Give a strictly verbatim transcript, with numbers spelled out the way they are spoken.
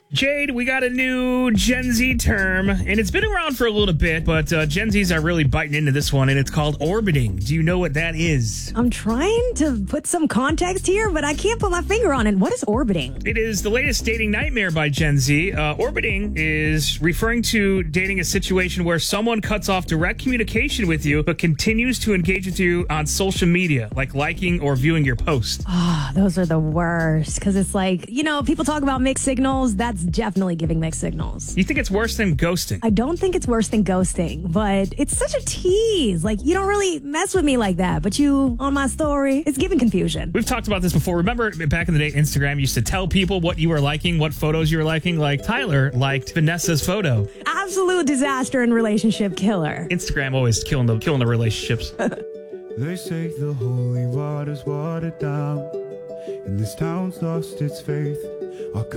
Jade, we got a new Gen Z term, and it's been around for a little bit, but uh, Gen Zs are really biting into this one, and it's called orbiting. Do you know what that is? I'm trying to put some context here, but I can't put my finger on it. What is orbiting? It is the latest dating nightmare by Gen Z. Uh, orbiting is referring to dating a situation where someone cuts off direct communication with you, but continues to engage with you on social media, like liking or viewing your post. Oh, those are the worst, because it's like, you know, people talk about mixed signals. That's definitely giving mixed signals. You think it's worse than ghosting? I don't think it's worse than ghosting, but it's such a tease. Like, you don't really mess with me like that, but you on my story, it's giving confusion. We've talked about this before. Remember back in the day, Instagram used to tell people what you were liking, what photos you were liking. Like Tyler liked Vanessa's photo. Absolute disaster and relationship killer. Instagram always killing the killing the relationships. They say the holy water's watered down, and this town's lost its faith. Our